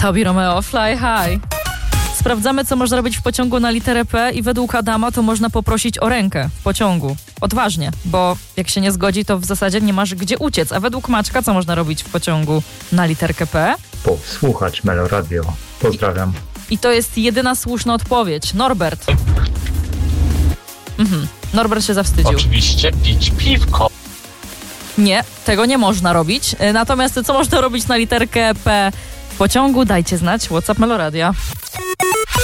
Tobi Romeo, Fly High. Sprawdzamy, co można robić w pociągu na literę P i według Adama to można poprosić o rękę w pociągu. Odważnie, bo jak się nie zgodzi, to w zasadzie nie masz gdzie uciec. A według Maćka, co można robić w pociągu na literkę P? Posłuchać Meloradio. Pozdrawiam. I to jest jedyna słuszna odpowiedź. Norbert. Norbert się zawstydził. Oczywiście pić piwko. Nie, tego nie można robić. Natomiast co można robić na literkę P w pociągu? Dajcie znać. WhatsApp Meloradia.